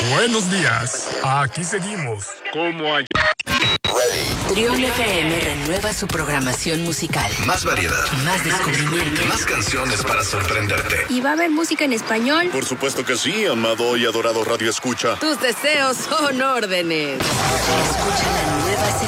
Buenos días. Aquí seguimos. ¿Cómo hay? Trión FM renueva su programación musical. Más variedad. Más descubrimiento. Más canciones para sorprenderte. ¿Y va a haber música en español? Por supuesto que sí, amado y adorado Radio Escucha. Tus deseos son órdenes. Escucha la nueva